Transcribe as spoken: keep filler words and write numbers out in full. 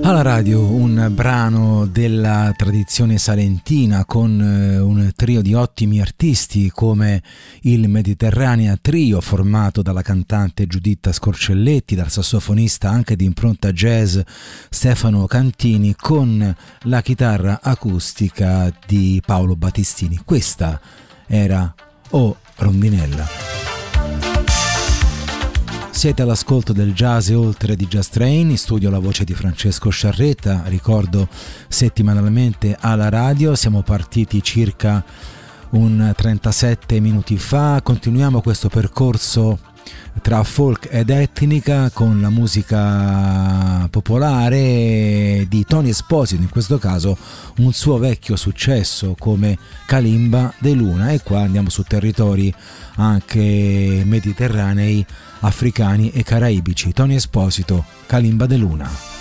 Alla radio un brano della tradizione salentina con un trio di ottimi artisti come il Mediterranea Trio, formato dalla cantante Giuditta Scorcelletti, dal sassofonista anche di impronta jazz Stefano Cantini, con la chitarra acustica di Paolo Battistini. Questa era O Rondinella. Siete all'ascolto del Jazz e Oltre di Jazz Train, in studio la voce di Francesco Sciarretta, ricordo settimanalmente alla radio. Siamo partiti circa un trentasette minuti fa, continuiamo questo percorso tra folk ed etnica con la musica popolare di Tony Esposito, in questo caso un suo vecchio successo come Kalimba de Luna, e qua andiamo su territori anche mediterranei, africani e caraibici. Tony Esposito, Kalimba de Luna.